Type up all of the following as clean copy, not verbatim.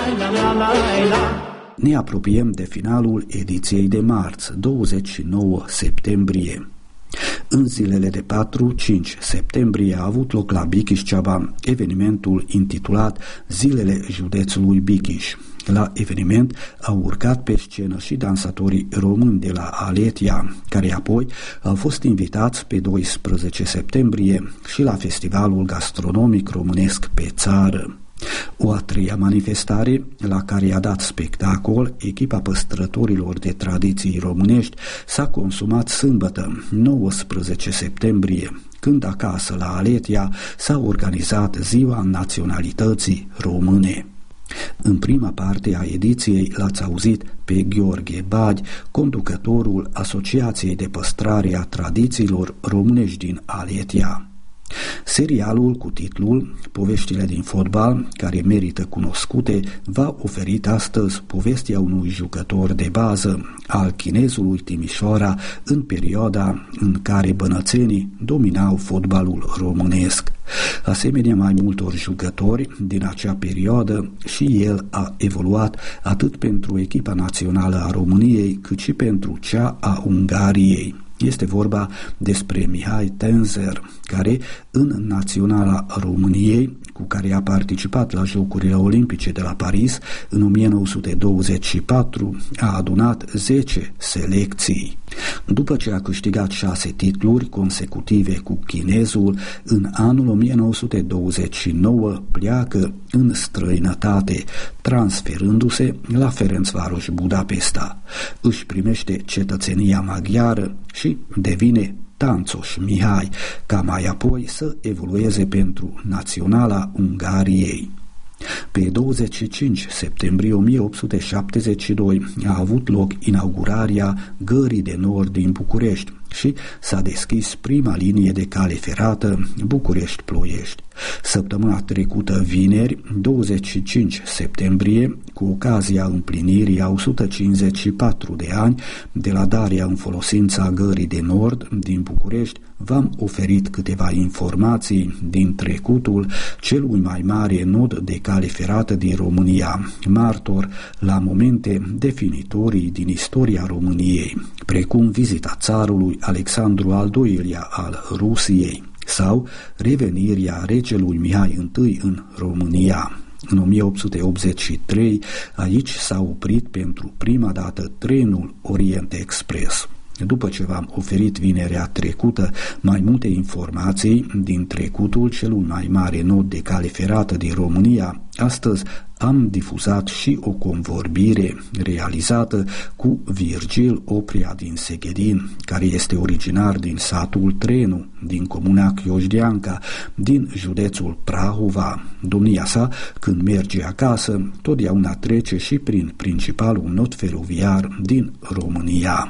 Ne apropiem de finalul ediției de marți, 29 septembrie. În zilele de 4-5 septembrie a avut loc la Bikiș-Ceaba evenimentul intitulat Zilele județului Bikiș. La eveniment au urcat pe scenă și dansatorii români de la Aletia, care apoi au fost invitați pe 12 septembrie și la festivalul gastronomic românesc pe țară. O a treia manifestare, la care a dat spectacol echipa păstrătorilor de tradiții românești, s-a consumat sâmbătă, 19 septembrie, când acasă la Aletia s-a organizat Ziua Naționalității Române. În prima parte a ediției l-ați auzit pe Gheorghe Bagi, conducătorul Asociației de Păstrare a Tradițiilor Românești din Aletia. Serialul cu titlul Poveștile din fotbal, care merită cunoscute, v-a oferit astăzi povestea unui jucător de bază al Chinezului Timișoara în perioada în care bănățenii dominau fotbalul românesc. Asemenea mai multor jucători din acea perioadă, și el a evoluat atât pentru echipa națională a României cât și pentru cea a Ungariei. Este vorba despre Mihai Tenzer, care în Naționala României, cu care a participat la Jocurile Olimpice de la Paris în 1924, a adunat 10 selecții. După ce a câștigat 6 titluri consecutive cu chinezul, în anul 1929 pleacă în străinătate, transferându-se la Ferencvaros Budapesta. Își primește cetățenia maghiară și devine Tanțoș Mihai, ca mai apoi să evolueze pentru Naționala Ungariei. Pe 25 septembrie 1872 a avut loc inaugurarea Gării de Nord din București și s-a deschis prima linie de cale ferată București-Ploiești. Săptămâna trecută, vineri, 25 septembrie, cu ocazia împlinirii a 154 de ani de la darea în folosința Gării de Nord din București, v-am oferit câteva informații din trecutul celui mai mare nod de cale ferată din România, martor la momente definitorii din istoria României, precum vizita țarului Alexandru al II-lea al Rusiei sau revenirea regelui Mihai I în România. În 1883 aici s-a oprit pentru prima dată trenul Orient Express. După ce v-am oferit vinerea trecută mai multe informații din trecutul celui mai mare nod de cale ferată din România, astăzi am difuzat și o convorbire realizată cu Virgil Oprea din Seghedin, care este originar din satul Trenu, din comuna Chiojdeanca, din județul Prahova. Domnia sa, când merge acasă, totdeauna trece și prin principalul nod feroviar din România.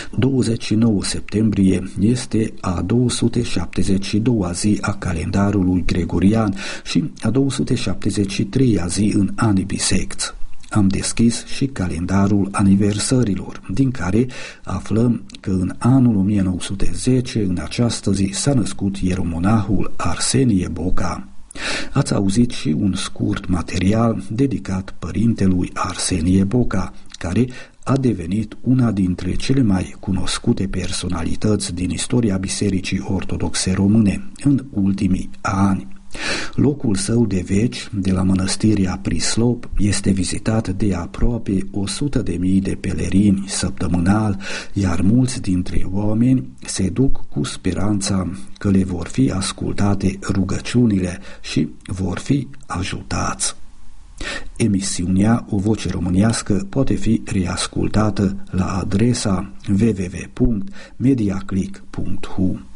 29 septembrie este a 272-a zi a calendarului gregorian și a 273-a zi în anii bisecți. Am deschis și calendarul aniversărilor, din care aflăm că în anul 1910, în această zi, s-a născut ieromonahul Arsenie Boca. Ați auzit și un scurt material dedicat părintelui Arsenie Boca, care a devenit una dintre cele mai cunoscute personalități din istoria Bisericii Ortodoxe Române în ultimii ani. Locul său de veci, de la mănăstirea Prislop, este vizitat de aproape 100.000 de pelerini săptămânal, iar mulți dintre oameni se duc cu speranța că le vor fi ascultate rugăciunile și vor fi ajutați. Emisiunea O Voce Românească poate fi reascultată la adresa www.mediaclick.hu.